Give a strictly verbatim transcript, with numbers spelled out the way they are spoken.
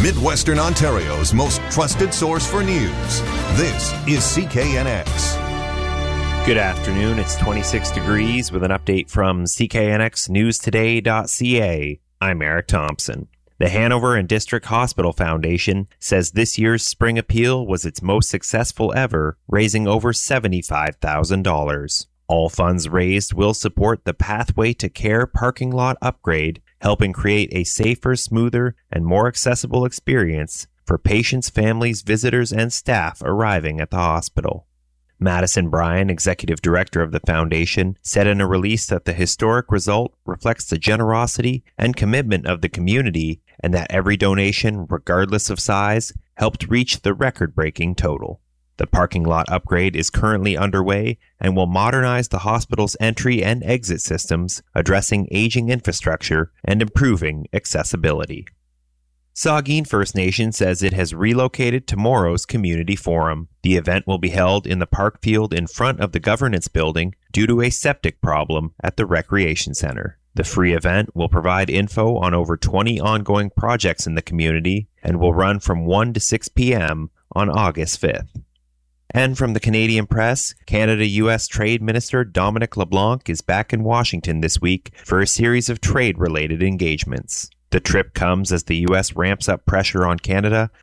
Midwestern Ontario's most trusted source for news. This is C K N X. Good afternoon. It's twenty-six degrees with an update from C K N X news today dot c a. I'm Eric Thompson. The Hanover and District Hospital Foundation says this year's spring appeal was its most successful ever, raising over seventy-five thousand dollars. All funds raised will support the Pathway to Care parking lot upgrade, helping create a safer, smoother, and more accessible experience for patients, families, visitors, and staff arriving at the hospital. Madison Bryan, executive director of the foundation, said in a release that the historic result reflects the generosity and commitment of the community and that every donation, regardless of size, helped reach the record-breaking total. The parking lot upgrade is currently underway and will modernize the hospital's entry and exit systems, addressing aging infrastructure and improving accessibility. Saugeen First Nation says it has relocated tomorrow's community forum. The event will be held in the park field in front of the governance building due to a septic problem at the recreation center. The free event will provide info on over twenty ongoing projects in the community and will run from one to six p.m. on August fifth. And from the Canadian press, Canada-U S Trade Minister Dominic LeBlanc is back in Washington this week for a series of trade-related engagements. The trip comes as the U S ramps up pressure on Canada